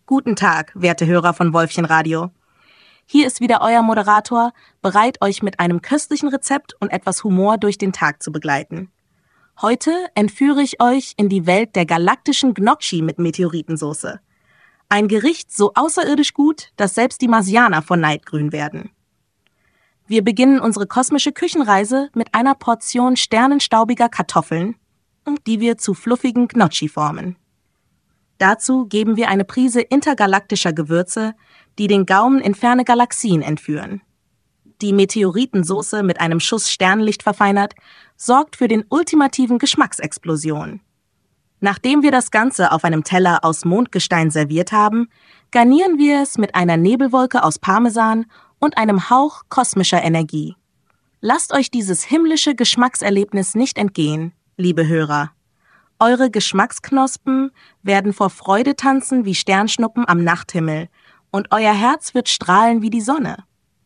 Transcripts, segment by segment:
Guten Tag, werte Hörer von Wölfchen Radio. Hier ist wieder euer Moderator, bereit, euch mit einem köstlichen Rezept und etwas Humor durch den Tag zu begleiten. Heute entführe ich euch in die Welt der galaktischen Gnocchi mit Meteoritensoße. Ein Gericht so außerirdisch gut, dass selbst die Marsianer vor Neid grün werden. Wir beginnen unsere kosmische Küchenreise mit einer Portion sternenstaubiger Kartoffeln, die wir zu fluffigen Gnocchi formen. Dazu geben wir eine Prise intergalaktischer Gewürze, die den Gaumen in ferne Galaxien entführen. Die Meteoritensoße mit einem Schuss Sternenlicht verfeinert, sorgt für den ultimativen Geschmacksexplosion. Nachdem wir das Ganze auf einem Teller aus Mondgestein serviert haben, garnieren wir es mit einer Nebelwolke aus Parmesan und einem Hauch kosmischer Energie. Lasst euch dieses himmlische Geschmackserlebnis nicht entgehen, liebe Hörer. Eure Geschmacksknospen werden vor Freude tanzen wie Sternschnuppen am Nachthimmel und euer Herz wird strahlen wie die Sonne.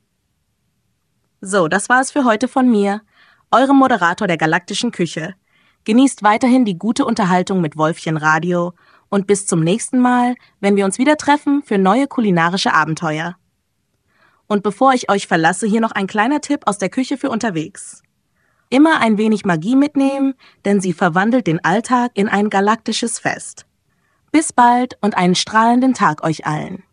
So, das war es für heute von mir, eurem Moderator der galaktischen Küche. Genießt weiterhin die gute Unterhaltung mit Wölfchen Radio und bis zum nächsten Mal, wenn wir uns wieder treffen für neue kulinarische Abenteuer. Und bevor ich euch verlasse, hier noch ein kleiner Tipp aus der Küche für unterwegs. Immer ein wenig Magie mitnehmen, denn sie verwandelt den Alltag in ein galaktisches Fest. Bis bald und einen strahlenden Tag euch allen.